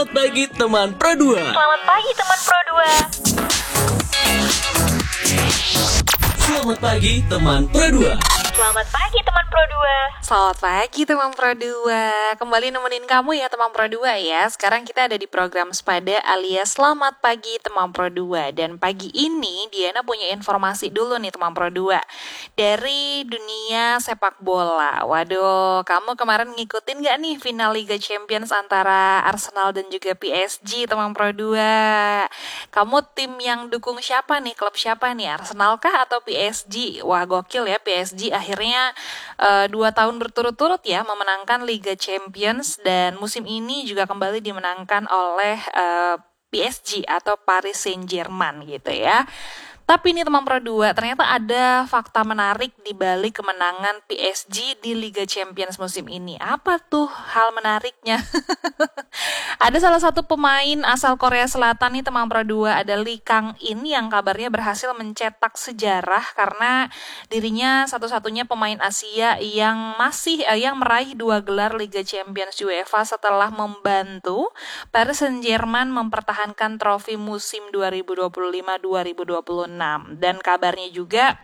Selamat pagi teman Pro 2. Selamat pagi teman Pro 2. Selamat pagi teman Pro 2. Selamat pagi teman Pro 2. Selamat pagi teman Pro 2. Kembali nemenin kamu ya teman Pro 2 ya. Sekarang kita ada di program Sepada alias Selamat Pagi Teman Pro 2. Dan pagi ini Diana punya informasi dulu nih teman Pro 2 dari dunia sepak bola. Waduh, kamu kemarin ngikutin gak nih final Liga Champions antara Arsenal dan juga PSG teman Pro 2? Kamu tim yang dukung siapa nih? Klub siapa nih? Arsenal kah atau PSG? Wah, gokil ya, PSG akhirnya 2 tahun berturut-turut ya memenangkan Liga Champions, dan musim ini juga kembali dimenangkan oleh PSG atau Paris Saint-Germain gitu ya. Tapi ini teman Pro 2, ternyata ada fakta menarik di balik kemenangan PSG di Liga Champions musim ini. Apa tuh hal menariknya? Ada salah satu pemain asal Korea Selatan nih teman Pro 2, ada Lee Kang-in yang kabarnya berhasil mencetak sejarah karena dirinya satu-satunya pemain Asia yang yang meraih 2 gelar Liga Champions UEFA setelah membantu Paris Saint-Germain mempertahankan trofi musim 2025-2026. Dan kabarnya juga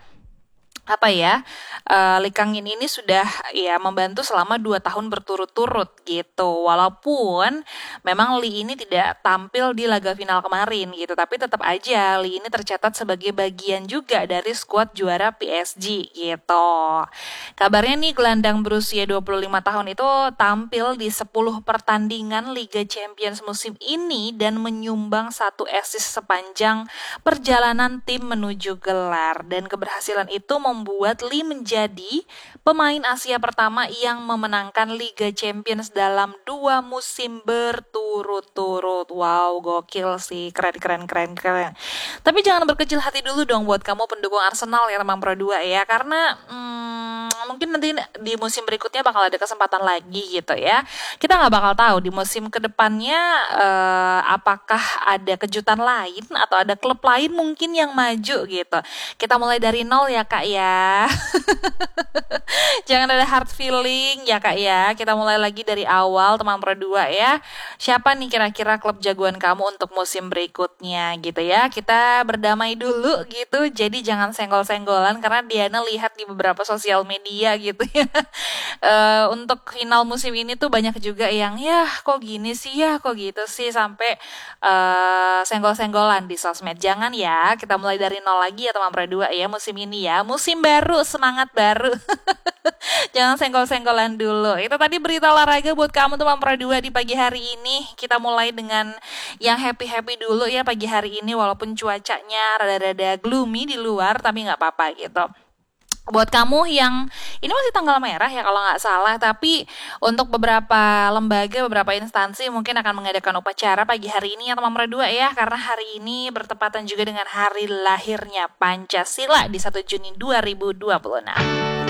Lee Kang-in ini sudah ya membantu selama 2 tahun berturut-turut gitu. Walaupun memang Lee ini tidak tampil di laga final kemarin gitu, tapi tetap aja Lee ini tercatat sebagai bagian juga dari skuad juara PSG gitu. Kabarnya nih gelandang berusia 25 tahun itu tampil di 10 pertandingan Liga Champions musim ini dan menyumbang 1 assist sepanjang perjalanan tim menuju gelar, dan keberhasilan itu membuat Lee menjadi pemain Asia pertama yang memenangkan Liga Champions dalam 2 musim berturut-turut. Wow, gokil sih, keren. Tapi jangan berkecil hati dulu dong buat kamu pendukung Arsenal ya teman Pro 2 ya, karena mungkin nanti di musim berikutnya bakal ada kesempatan lagi gitu ya. Kita nggak bakal tahu di musim kedepannya apakah ada kejutan lain atau ada klub lain mungkin yang maju gitu. Kita mulai dari nol ya kak ya. Jangan ada hard feeling ya kak ya. Kita mulai lagi dari awal teman Pro 2 ya. Siapa nih kira-kira klub jagoan kamu untuk musim berikutnya gitu ya. Kita berdamai dulu gitu. Jadi jangan senggol-senggolan karena Diana lihat di beberapa sosial media gitu ya. Untuk final musim ini tuh banyak juga yang ya kok gini sih ya, kok gitu sih, sampai senggol-senggolan di sosmed. Jangan ya, kita mulai dari nol lagi ya teman Pro 2 ya musim ini ya. Musim baru, semangat baru. Jangan senggol-senggolan dulu. Itu tadi berita olahraga buat kamu teman Pro 2 di pagi hari ini. Kita mulai dengan yang happy-happy dulu ya pagi hari ini, walaupun cuacanya rada-rada gloomy di luar, tapi gak apa-apa gitu. Buat kamu yang ini masih tanggal merah ya kalau nggak salah, tapi untuk beberapa lembaga, beberapa instansi mungkin akan mengadakan upacara pagi hari ini ya teman Pro 2 ya, karena hari ini bertepatan juga dengan hari lahirnya Pancasila di 1 Juni 2026.